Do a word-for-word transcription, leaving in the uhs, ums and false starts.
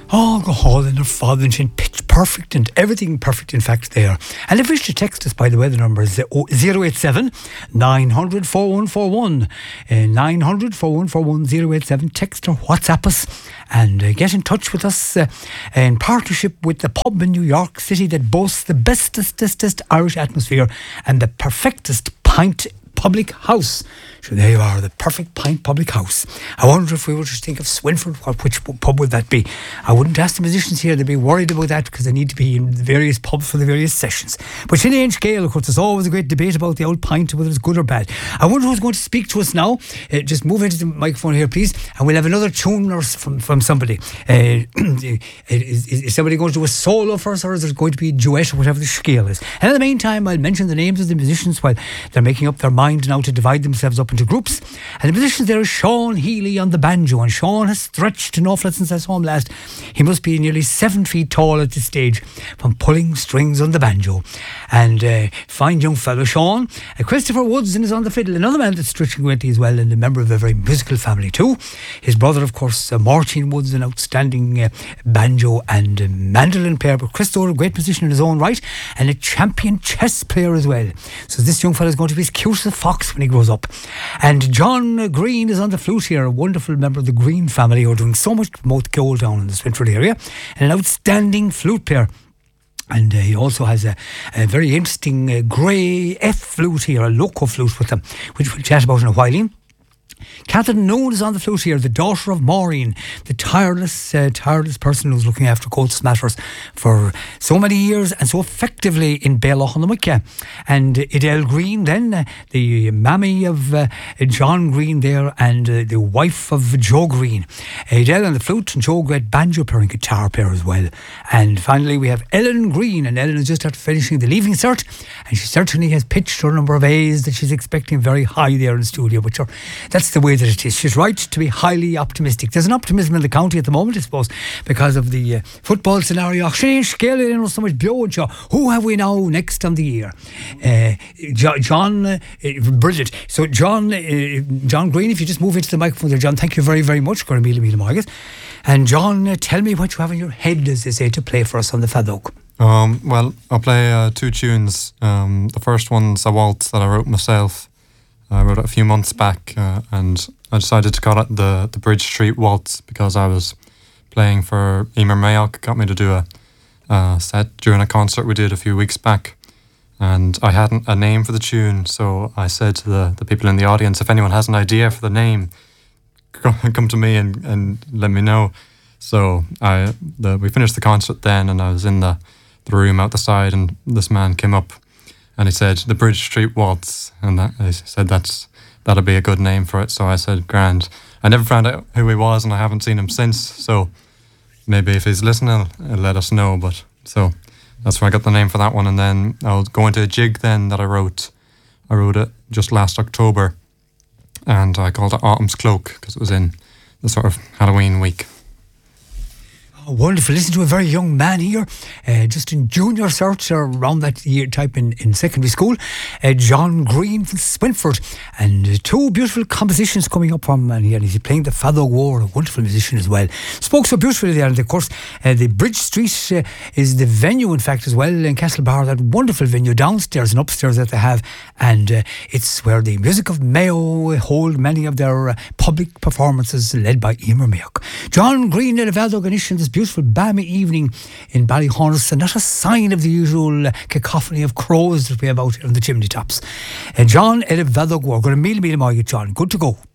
Oh, go hall and their father and pitch perfect and everything perfect in fact there. And if you wish to text us, by the way, the number is zero eight seven nine hundred four one four one, uh, nine hundred four one four one, zero eight seven. Text or WhatsApp us and uh, get in touch with us uh, in partnership with the pub in New York City that boasts the bestest, bestest Irish atmosphere and the perfectest pint public house. So there you are, the perfect pint public house. I wonder if we were to think of Swinford, what, which pub would that be? I wouldn't ask the musicians here, they'd be worried about that because they need to be in the various pubs for the various sessions. But in Inch Gale, of course, there's always a great debate about the old pint, whether it's good or bad. I wonder who's going to speak to us now. Uh, just move into the microphone here, please, and we'll have another tune or from, from somebody. Uh, is, is somebody going to do a solo first, or is there going to be a duet or whatever the scale is? And in the meantime, I'll mention the names of the musicians while they're making up their mind now to divide themselves up into groups. And the musicians there is Sean Healy on the banjo, and Sean has stretched an awful lot since I saw him last. He must be nearly seven feet tall at this stage from pulling strings on the banjo. And uh, fine young fellow Sean. uh, Christopher Woodson is on the fiddle, another man that's stretching greatly as well, and a member of a very musical family too. His brother, of course, uh, Martin Woods, an outstanding uh, banjo and uh, mandolin player, but Christo, a great musician in his own right and a champion chess player as well. So this young fellow is going to be as cute as a fox when he grows up. And John Green is on the flute here, a wonderful member of the Green family who are doing so much to promote gold down in the Swinford area, and an outstanding flute player. And uh, he also has a, a very interesting uh, grey F flute here, a loco flute with them, which we'll chat about in a while. In. Catherine Noon is on the flute here, the daughter of Maureen, the tireless, uh, tireless person who's looking after Colts Matters for so many years and so effectively in Bailoch on the Wickea. And uh, Adele Green, then uh, the mammy of uh, John Green there, and uh, the wife of Joe Green. Adele on the flute, and Joe, great banjo player and guitar player as well. And finally we have Ellen Green, and Ellen is just after finishing the Leaving Cert, and she certainly has pitched her number of A's that she's expecting very high there in the studio. But sure, that's the way that it is. She's right to be highly optimistic. There's an optimism in the county at the moment, I suppose, because of the uh, football scenario. You know, so much blow. Who have we now next on the year? Uh, John, uh, brilliant. So John, uh, John Green, if you just move into the microphone there, John, thank you very, very much. And John, uh, tell me what you have in your head, as they say, to play for us on the Fadog. Um, well, I'll play uh, two tunes. Um, the first one's a waltz that I wrote myself. I wrote it a few months back, uh, and I decided to call it the, the Bridge Street Waltz because I was playing for Emer Mayock, got me to do a uh, set during a concert we did a few weeks back, and I hadn't a name for the tune, so I said to the, the people in the audience, if anyone has an idea for the name, come to me and, and let me know. So I the, we finished the concert then, and I was in the, the room out the side, and this man came up and he said, the Bridge Street Waltz. And that, I said, that's, that'll be a good name for it. So I said, grand. I never found out who he was, and I haven't seen him since. So maybe if he's listening, he'll let us know. But so that's where I got the name for that one. And then I'll go into a jig then that I wrote. I wrote it just last October. And I called it Autumn's Cloak because it was in the sort of Halloween week. Wonderful. Listen to a very young man here, uh, just in junior cert or around that year type in, in secondary school, uh, John Green from Swinford, and uh, two beautiful compositions coming up from, and he's playing the Fadog War, a wonderful musician as well. Spoke so beautifully there, and of course uh, the Bridge Street uh, is the venue in fact as well in Castlebar, that wonderful venue downstairs and upstairs that they have, and uh, it's where the Music of Mayo hold many of their uh, public performances led by Emer Mayock. John Green and the Fadog Initiative this beautiful balmy evening in Ballyhonus, and not a sign of the usual uh, cacophony of crows that we have out here on the chimney tops. Uh, John Elif Vadog, we're going to meet him, John. Good to go.